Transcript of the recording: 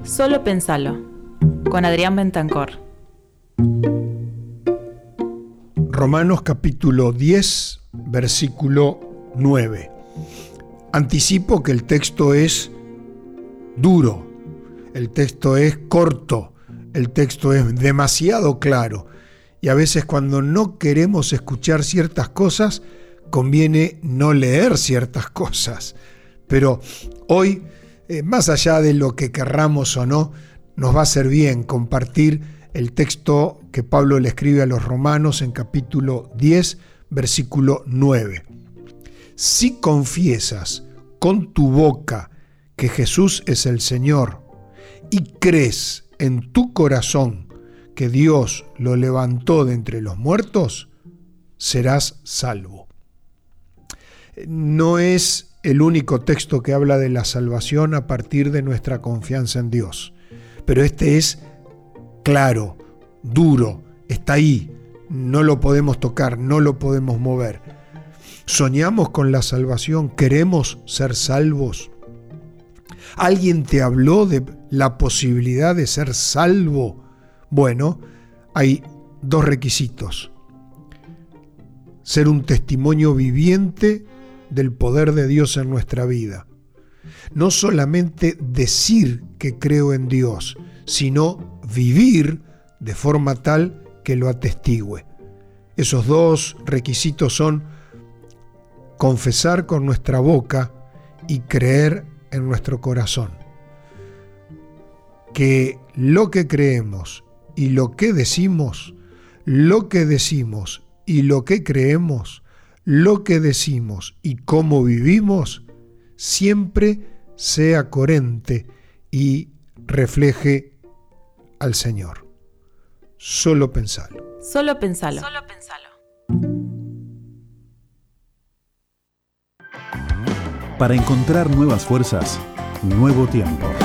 Solo pensalo, con Adrián Bentancor. Romanos capítulo 10, versículo 9. Anticipo que el texto es duro, el texto es corto, el texto es demasiado claro. Y a veces cuando no queremos escuchar ciertas cosas, conviene no leer ciertas cosas. Pero hoy, más allá de lo que querramos o no, nos va a hacer bien compartir el texto que Pablo le escribe a los romanos en capítulo 10, versículo 9. Si confiesas con tu boca que Jesús es el Señor y crees en tu corazón que Dios lo levantó de entre los muertos, serás salvo. No es el único texto que habla de la salvación a partir de nuestra confianza en Dios, pero este es claro, duro, está ahí, no lo podemos tocar, no lo podemos mover. ¿Soñamos con la salvación? ¿Queremos ser salvos? ¿Alguien te habló de la posibilidad de ser salvo? Bueno, hay dos requisitos. Ser un testimonio viviente del poder de Dios en nuestra vida. No solamente decir que creo en Dios, sino vivir de forma tal que lo atestigüe. Esos dos requisitos son confesar con nuestra boca y creer en nuestro corazón. Que lo que creemos y lo que decimos y lo que creemos, lo que decimos y cómo vivimos, siempre sea coherente y refleje al Señor. Solo pensalo. Solo pensalo. Solo pensalo. Para encontrar nuevas fuerzas, nuevo tiempo.